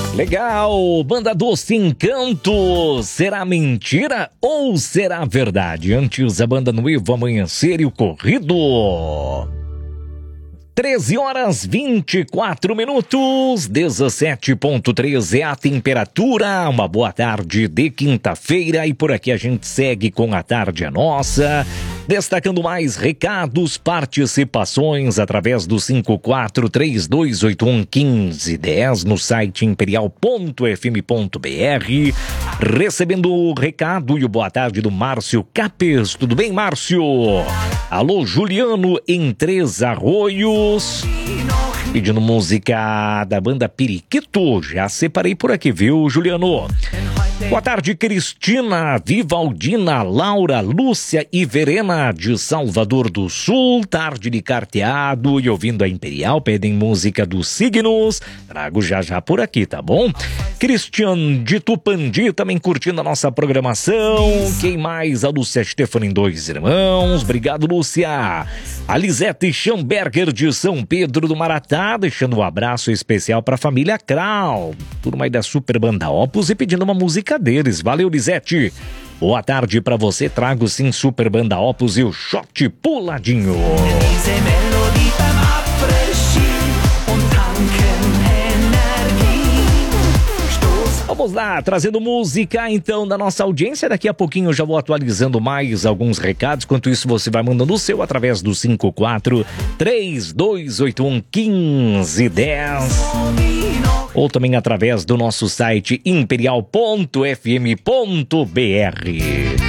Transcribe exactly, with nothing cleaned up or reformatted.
Legal, Banda Doce Encanto, será mentira ou será verdade? Antes a Banda Noivo Amanhecer e o Corrido. treze horas vinte e quatro minutos, dezessete ponto três é a temperatura. Uma boa tarde de quinta-feira e por aqui a gente segue com a Tarde é Nossa, destacando mais recados, participações através do cinco quatro três dois oito um um cinco um zero no site imperial ponto f m ponto b r. Recebendo o recado e o boa tarde do Márcio Capes. Tudo bem, Márcio? Alô, Juliano em Três Arroios, pedindo música da banda Periquito. Já separei por aqui, viu, Juliano? Boa tarde, Cristina, Vivaldina, Laura, Lúcia e Verena de Salvador do Sul. Tarde de carteado e ouvindo a Imperial, pedem música dos signos. Trago já já por aqui, tá bom? Cristian de Tupandi também curtindo a nossa programação. Quem mais? A Lúcia Stefani, dois irmãos. Obrigado, Lúcia. A Lisete Schamberger de São Pedro do Maratá, deixando um abraço especial para a família Kral, turma aí da Super Banda Opus, e pedindo uma música deles. Valeu, Lisete. Boa tarde para você. Trago sim Super Banda Opus e o Shot Puladinho. Vamos lá, trazendo música então da nossa audiência. Daqui a pouquinho eu já vou atualizando mais alguns recados. Enquanto isso, você vai mandando o seu através do cinco quatro três dois oito um um cinco um zero ou também através do nosso site imperial ponto f m ponto b r.